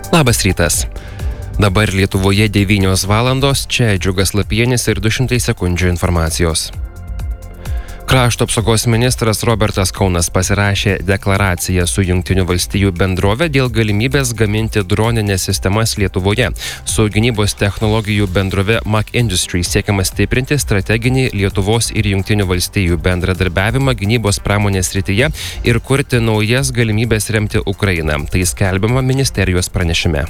Labas rytas. Dabar Lietuvoje 9 valandos, čia Džiugas Lapienis ir 200 sekundžių informacijos. Krašto apsaugos ministras Robertas Kaunas pasirašė deklaraciją su Jungtinių valstijų bendrove dėl galimybės gaminti droninės sistemas Lietuvoje. Su gynybos technologijų bendrove Mach Industries siekiama stiprinti strateginį Lietuvos ir Jungtinių valstijų bendradarbiavimą gynybos pramonės srityje ir kurti naujas galimybės remti Ukrainą. Tai skelbiama ministerijos pranešime.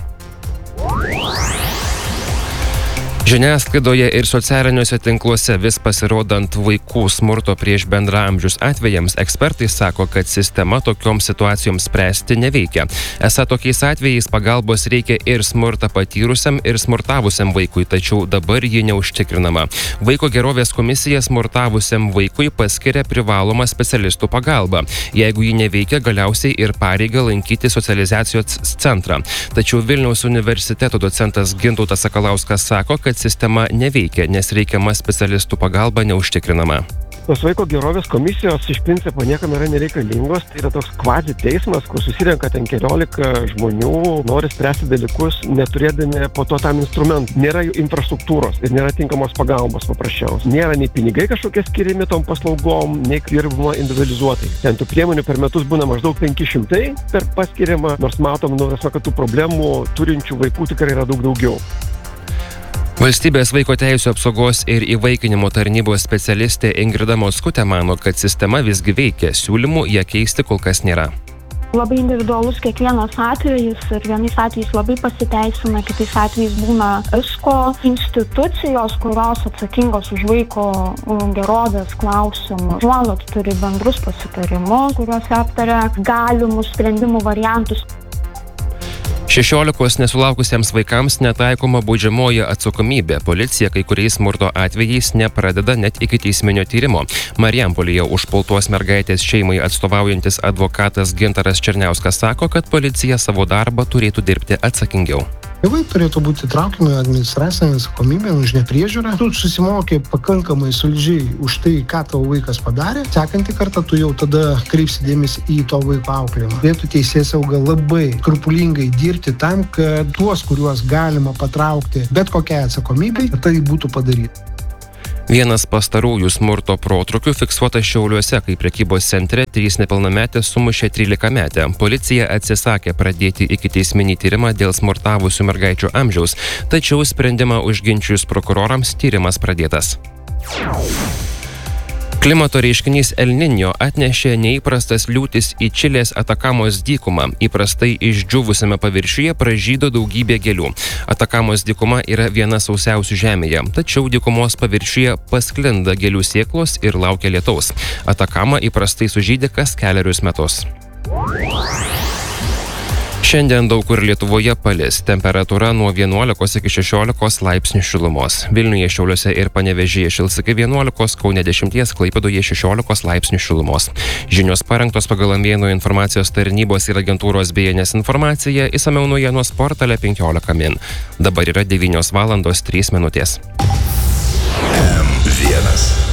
Žiniasklaidoje ir socialiniuose tinkluose vis pasirodant vaikų smurto prieš bendraamžius atvejams, ekspertai sako, kad sistema tokioms situacijoms spręsti neveikia. Esą tokiais atvejais pagalbos reikia ir smurtą patyrusiam, ir smurtavusiam vaikui, tačiau dabar ji neužtikrinama. Vaiko gerovės komisija smurtavusiam vaikui paskiria privalomą specialistų pagalbą. Jeigu ji neveikia, galiausiai ir pareiga lankyti socializacijos centrą. Tačiau Vilniaus universiteto docentas Gintautas Sakalauskas sako, kad sistema neveikia, nes reikiama specialistų pagalba neužtikrinama. Tos vaiko gerovės komisijos iš principo niekam yra nereikalingos, tai yra toks kvazi teismas, kur susirenka ten 14 žmonių, nori spręsti dalykus, neturėdami po to tam instrumentų. Nėra jų infrastruktūros ir nėra tinkamos pagalbos paprasčiausiai. Nėra nei pinigai kažkokie skiriami tom paslaugom, nei dirbama individualizuotai. Ten tų priemonių per metus būna maždaug 500 per paskiriamą, nors matom, kad tų problemų turinčių vaikų tikrai yra daug daugiau. Valstybės vaiko teisių apsaugos ir įvaikinimo tarnybos specialistė Ingrida Mockutė mano, kad sistema visgi veikia, siūlymų ją keisti kol kas nėra. Labai individualus kiekvienas atvejis ir vienais atvejais labai pasiteisina, kitais atvejais būna ISKO institucijos, kurios atsakingos už vaiko gerovės klausimus. Nuolat turi bendrus pasitarimus, kuriuose aptaria galimus sprendimų variantus. 16 nesulaukusiems vaikams netaikoma baudžiamoji atsakomybė. Policija kai kuriais smurto atvejais nepradeda net ikiteisminio tyrimo. Marijampolėje užpultos mergaitės šeimai atstovaujantis advokatas Gintaras Černiauskas sako, kad policija savo darbą turėtų dirbti atsakingiau. Tėvai turėtų būti traukiami administracinę atsakomybę už nepriežiūrą. Tu susimokė pakankamai solidžiai už tai, ką tavo vaikas padarė. Sekantį kartą tu jau tada kreipsi dėmesį į to vaiko auklėjimą. Turėtų teisėsauga labai skrupulingai dirbti tam, kad tuos, kuriuos galima patraukti bet kokiai atsakomybei, tai būtų padaryta. Vienas pastarųjų smurto protrūkių fiksuotas Šiauliuose, kai prekybos centre 3 nepilnametės sumušė 13-metę. Policija atsisakė pradėti ikiteisminį tyrimą dėl smurtavusių mergaičių amžiaus, tačiau sprendimą užginčijus prokurorams tyrimas pradėtas. Klimato reiškinys El Niño atnešė neįprastas liūtis į Čilės Atakamos dykumą. Įprastai išdžiūvusiame paviršiuje pražydo daugybė gėlių. Atakamos dykuma yra viena sausiausių žemėje, tačiau dykumos paviršiuje pasklinda gėlių sėklos ir laukia lietaus. Atakama įprastai sužydi kas 4 metus. Šiandien daug kur Lietuvoje palis, temperatūra nuo 11 iki 16 laipsnių šilumos. Vilniuje, Šiauliuose ir Panevėžyje šils iki 11, Kaune 10, Klaipėdoje 16 laipsnių šilumos. Žinios parengtos pagal Amėnų informacijos tarnybos ir agentūros BNS informaciją, išsamiau naujienos portale 15 min. Dabar yra 9 valandos 3 minutės. M1.